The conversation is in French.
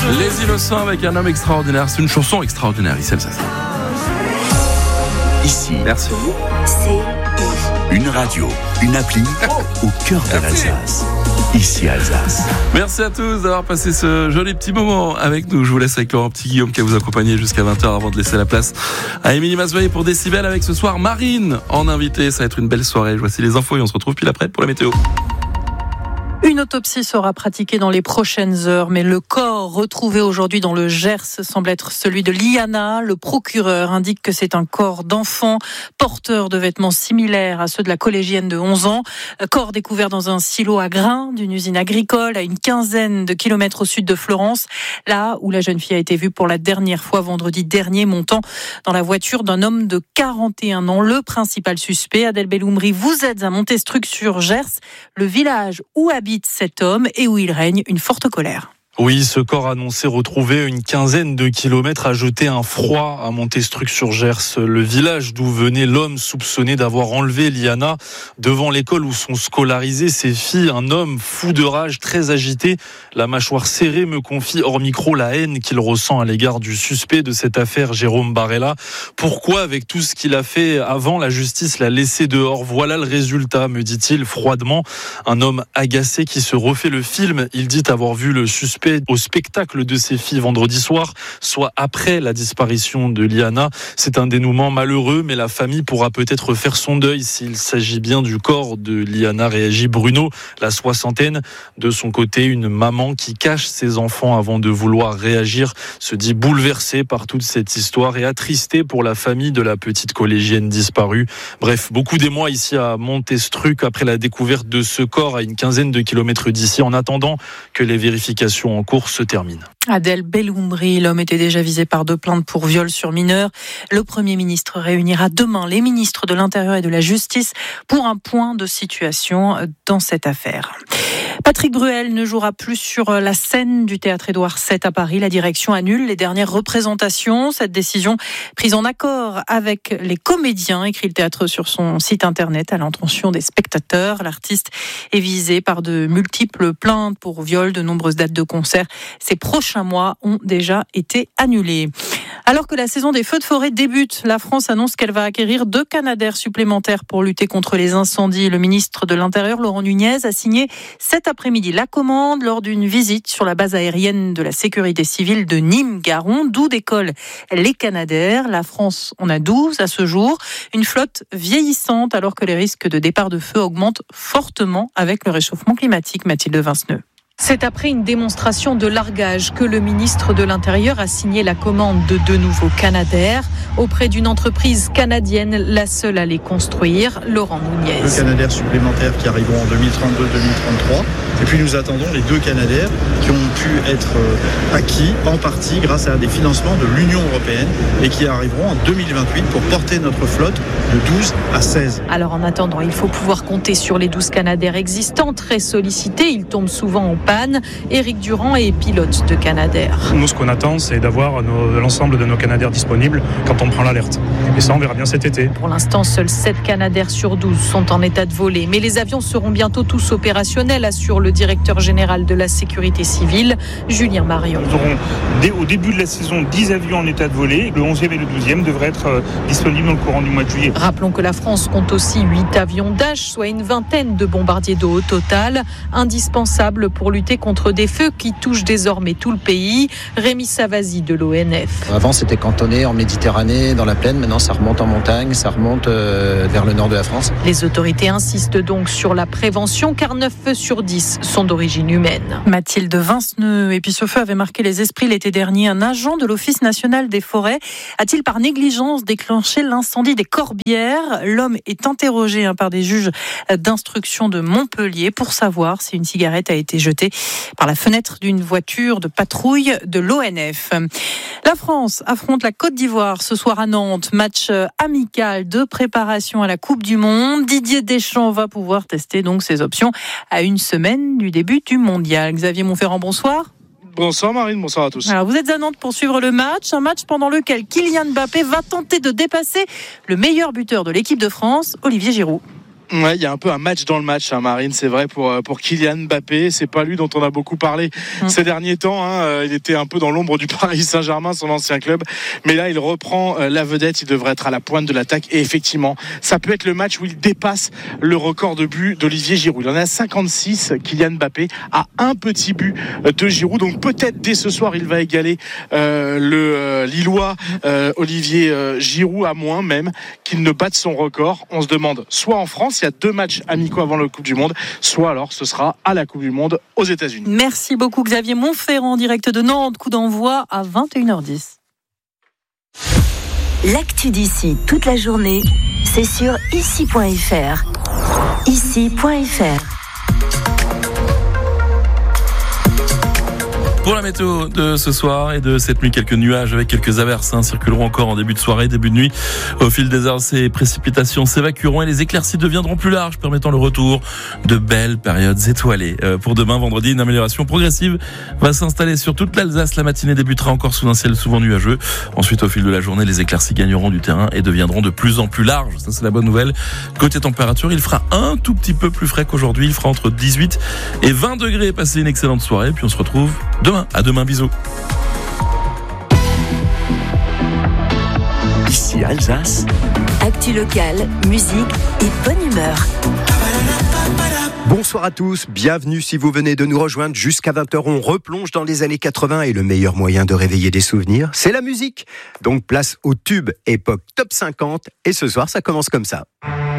Les Innocents avec un homme extraordinaire. C'est une chanson extraordinaire, ici, Alsace. Ici, Merci. une radio, une appli au cœur de l'Alsace. Ici Alsace. Merci à tous d'avoir passé ce joli petit moment avec nous. Je vous laisse avec Laurent Petit-Guillaume qui va vous accompagner jusqu'à 20h avant de laisser la place à Émilie Mazoyer pour Décibel avec ce soir Marine en invité. Ça va être une belle soirée. Voici les infos et on se retrouve pile après pour la météo. Une autopsie sera pratiquée dans les prochaines heures, mais le corps retrouvé aujourd'hui dans le Gers semble être celui de Liana. Le procureur indique que c'est un corps d'enfant porteur de vêtements similaires à ceux de la collégienne de 11 ans. Corps découvert dans un silo à grains d'une usine agricole à une quinzaine de kilomètres au sud de Florence, là où la jeune fille a été vue pour la dernière fois vendredi dernier, montant dans la voiture d'un homme de 41 ans. Le principal suspect, Adèle Belloumri, vous êtes à Montestruc-sur-Gers, le village où habite cet homme et où il règne une forte colère. Oui, ce corps annoncé retrouvé à une quinzaine de kilomètres a jeté un froid à Montestruc-sur-Gers, le village d'où venait l'homme soupçonné d'avoir enlevé Liana devant l'école où sont scolarisées ses filles. Un homme fou de rage, très agité, la mâchoire serrée, me confie hors micro la haine qu'il ressent à l'égard du suspect de cette affaire, Jérôme Barella. Pourquoi, avec tout ce qu'il a fait avant, la justice l'a laissé dehors? Voilà le résultat, me dit-il froidement. Un homme agacé qui se refait le film. Il dit avoir vu le suspect au spectacle de ses filles vendredi soir, soit après la disparition de Liana. C'est un dénouement malheureux, mais la famille pourra peut-être faire son deuil s'il s'agit bien du corps de Liana, réagit Bruno, la soixantaine. De son côté, une maman qui cache ses enfants avant de vouloir réagir se dit bouleversée par toute cette histoire et attristée pour la famille de la petite collégienne disparue. Bref, beaucoup d'émoi ici à Montestruc après la découverte de ce corps à une quinzaine de kilomètres d'ici, en attendant que les vérifications en cours se termine. Adèle Belloumri, l'homme était déjà visé par 2 plaintes pour viol sur mineur. Le Premier ministre réunira demain les ministres de l'Intérieur et de la Justice pour un point de situation dans cette affaire. Patrick Bruel ne jouera plus sur la scène du théâtre Édouard VII à Paris. La direction annule les dernières représentations. Cette décision prise en accord avec les comédiens, écrit le théâtre sur son site internet à l'intention des spectateurs. L'artiste est visé par de multiples plaintes pour viol. De nombreuses dates de concert ces prochains mois ont déjà été annulées. Alors que la saison des feux de forêt débute, la France annonce qu'elle va acquérir 2 Canadair supplémentaires pour lutter contre les incendies. Le ministre de l'Intérieur, Laurent Nunez, a signé cet après-midi la commande lors d'une visite sur la base aérienne de la sécurité civile de Nîmes-Garons, d'où décollent les Canadair. La France en a 12 à ce jour. Une flotte vieillissante alors que les risques de départ de feu augmentent fortement avec le réchauffement climatique. Mathilde Vinceneux. C'est après une démonstration de largage que le ministre de l'Intérieur a signé la commande de 2 nouveaux Canadair auprès d'une entreprise canadienne, la seule à les construire, Laurent Nunez. 2 Canadair supplémentaires qui arriveront en 2032-2033. Et puis nous attendons les 2 Canadair qui ont pu être acquis en partie grâce à des financements de l'Union européenne et qui arriveront en 2028 pour porter notre flotte de 12 à 16. Alors en attendant, il faut pouvoir compter sur les 12 Canadair existants, très sollicités. Ils tombent souvent en panne. Éric Durand est pilote de Canadair. Nous, ce qu'on attend, c'est d'avoir l'ensemble de nos Canadair disponibles quand on prend l'alerte. Et ça, on verra bien cet été. Pour l'instant, seuls 7 Canadair sur 12 sont en état de voler. Mais les avions seront bientôt tous opérationnels, assure le directeur général de la sécurité civile, Julien Marion. Nous aurons, au début de la saison, 10 avions en état de voler. Le 11e et le 12e devraient être disponibles dans le courant du mois de juillet. Rappelons que la France compte aussi 8 avions Dash, soit une vingtaine de bombardiers d'eau au total, indispensables pour lutter contre des feux qui touchent désormais tout le pays. Rémi Savasi de l'ONF. Avant, c'était cantonné en Méditerranée, dans la plaine. Maintenant, ça remonte en montagne, ça remonte vers le nord de la France. Les autorités insistent donc sur la prévention, car 9 feux sur 10 sont d'origine humaine. Mathilde Vinceneux. Et puis ce feu avait marqué les esprits l'été dernier. Un agent de l'Office national des forêts a-t-il par négligence déclenché l'incendie des Corbières? L'homme est interrogé par des juges d'instruction de Montpellier pour savoir si une cigarette a été jetée par la fenêtre d'une voiture de patrouille de l'ONF. La France affronte la Côte d'Ivoire ce soir à Nantes. Match amical de préparation à la Coupe du Monde. Didier Deschamps va pouvoir tester donc ses options à une semaine du début du mondial. Xavier Monferrand, bonsoir. Bonsoir Marine, bonsoir à tous. Alors vous êtes à Nantes pour suivre le match, un match pendant lequel Kylian Mbappé va tenter de dépasser le meilleur buteur de l'équipe de France, Olivier Giroud. Ouais, il y a un peu un match dans le match, Marine, c'est vrai pour Kylian Mbappé. C'est pas lui dont on a beaucoup parlé ces derniers temps. Il était un peu dans l'ombre du Paris Saint-Germain, son ancien club. Mais là, il reprend la vedette. Il devrait être à la pointe de l'attaque. Et effectivement, ça peut être le match où il dépasse le record de buts d'Olivier Giroud. Il en a 56, Kylian Mbappé, à un petit but de Giroud. Donc peut-être dès ce soir, il va égaler le Lillois Olivier Giroud, à moins même qu'il ne batte son record. On se demande, soit en France, il y a 2 matchs amicaux avant la Coupe du Monde, soit alors ce sera à la Coupe du Monde aux États-Unis. Merci beaucoup Xavier Montferrand, direct de Nantes, coup d'envoi à 21h10. L'actu d'ici toute la journée, c'est sur ici.fr. Ici.fr. Pour la météo de ce soir et de cette nuit, quelques nuages avec quelques averses circuleront encore en début de soirée, début de nuit. Au fil des heures, ces précipitations s'évacueront et les éclaircies deviendront plus larges, permettant le retour de belles périodes étoilées. Pour demain, vendredi, une amélioration progressive va s'installer sur toute l'Alsace. La matinée débutera encore sous un ciel souvent nuageux. Ensuite, au fil de la journée, les éclaircies gagneront du terrain et deviendront de plus en plus larges. Ça, c'est la bonne nouvelle. Côté température, il fera un tout petit peu plus frais qu'aujourd'hui. Il fera entre 18 et 20 degrés. Passez une excellente soirée. Puis on se retrouve demain. À demain, bisous. Ici Alsace. Actu locale, musique et bonne humeur. Bonsoir à tous, bienvenue si vous venez de nous rejoindre. Jusqu'à 20h, on replonge dans les années 80 et le meilleur moyen de réveiller des souvenirs, c'est la musique. Donc place au tube époque top 50 et ce soir, ça commence comme ça.